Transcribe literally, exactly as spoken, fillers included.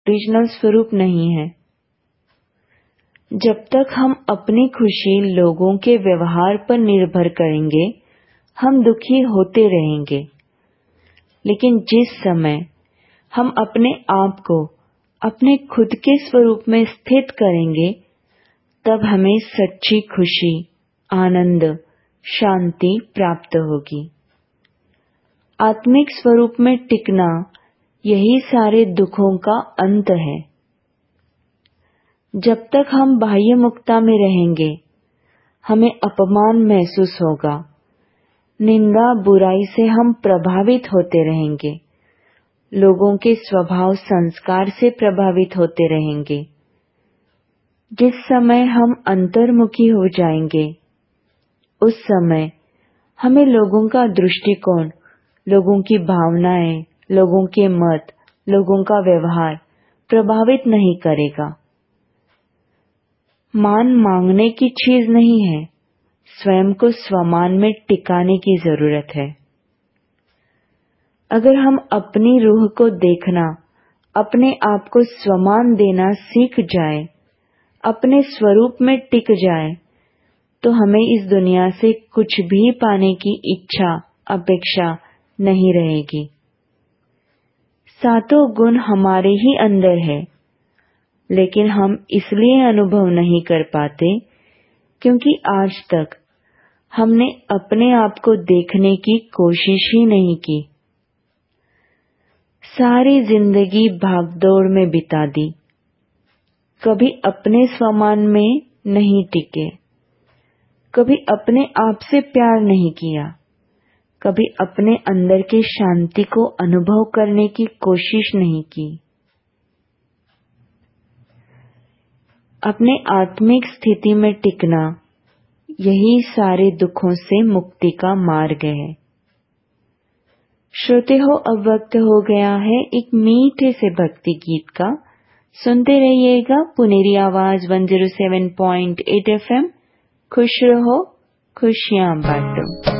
Original स्वरूप नहीं है। जब तक हम अपनी खुशी लोगों के व्यवहार पर निर्भर करेंगे, हम दुखी होते रहेंगे। लेकिन जिस समय हम अपने आप को अपने खुद के स्वरूप में स्थित करेंगे, तब हमें सच्ची खुशी, आनंद, शांति प्राप्त होगी। आत्मिक स्वरूप में टिकना यही सारे दुखों का अंत है। जब तक हम बाह्य मुक्ता में रहेंगे, हमें अपमान महसूस होगा, निंदा बुराई से हम प्रभावित होते रहेंगे, लोगों के स्वभाव संस्कार से प्रभावित होते रहेंगे। जिस समय हम अंतर्मुखी हो जाएंगे, उस समय हमें लोगों का दृष्टिकोण, लोगों की भावनाएं, लोगों के मत, लोगों का व्यवहार प्रभावित नहीं करेगा। मान मांगने की चीज नहीं है, स्वयं को स्वमान में टिकाने की जरूरत है। अगर हम अपनी रूह को देखना, अपने आप को स्वमान देना सीख जाए, अपने स्वरूप में टिक जाए, तो हमें इस दुनिया से कुछ भी पाने की इच्छा, अपेक्षा नहीं रहेगी। सातों गुण हमारे ही अंदर है, लेकिन हम इसलिए अनुभव नहीं कर पाते क्योंकि आज तक हमने अपने आप को देखने की कोशिश ही नहीं की। सारी जिंदगी भागदौड़ में बिता दी, कभी अपने स्वमान में नहीं टिके, कभी अपने आप से प्यार नहीं किया, कभी अपने अंदर के शांति को अनुभव करने की कोशिश नहीं की। अपने आत्मिक स्थिति में टिकना यही सारे दुखों से मुक्ति का मार्ग है। श्रोते हो, अब वक्त हो गया है एक मीठे से भक्ति गीत का। सुनते रहिएगा पुनेरी आवाज एक सौ सात पॉइंट आठ एफ एम। खुश रहो, खुशियां बांटो।